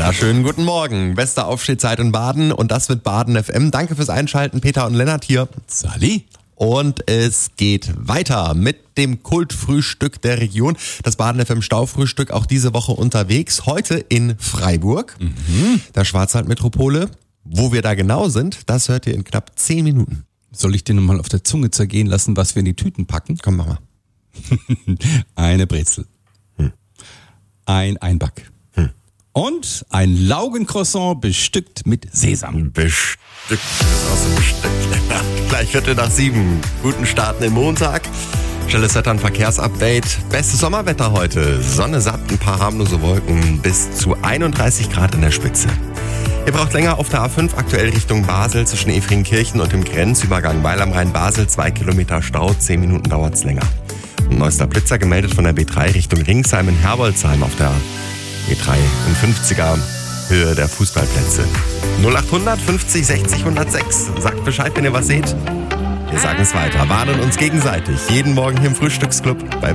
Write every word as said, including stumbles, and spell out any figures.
Wunderschönen guten Morgen. Beste Aufstehzeit in Baden und das wird Baden F M. Danke fürs Einschalten. Peter und Lennart hier. Sali. Und es geht weiter mit dem Kultfrühstück der Region. Das Baden F M Staufrühstück auch diese Woche unterwegs. Heute in Freiburg, mhm. der Schwarzwaldmetropole. Wo wir da genau sind, das hört ihr in knapp zehn Minuten. Soll ich dir nochmal auf der Zunge zergehen lassen, was wir in die Tüten packen? Komm, mach mal. Eine Brezel. Hm. Ein Einback. Hm. Und ein Laugencroissant bestückt mit Sesam. Bestückt. Das ist auch so bestückt. Gleich Viertel nach sieben. Guten Start in den Montag. Schnelles Wetter- und Verkehrsupdate. Bestes Sommerwetter heute. Sonne satt, ein paar harmlose Wolken. Bis zu einunddreißig Grad in der Spitze. Ihr braucht länger auf der A fünf, aktuell Richtung Basel, zwischen Efringkirchen und dem Grenzübergang Weil am Rhein-Basel. Zwei Kilometer Stau, zehn Minuten dauert's länger. Und neuester Blitzer gemeldet von der B drei Richtung Ringsheim in Herbolzheim auf der B drei in fünfziger Höhe der Fußballplätze. null achthundert fünfzig sechzig hundertsechs. Sagt Bescheid, wenn ihr was seht. Wir sagen es weiter, warnen uns gegenseitig. Jeden Morgen hier im Frühstücksclub bei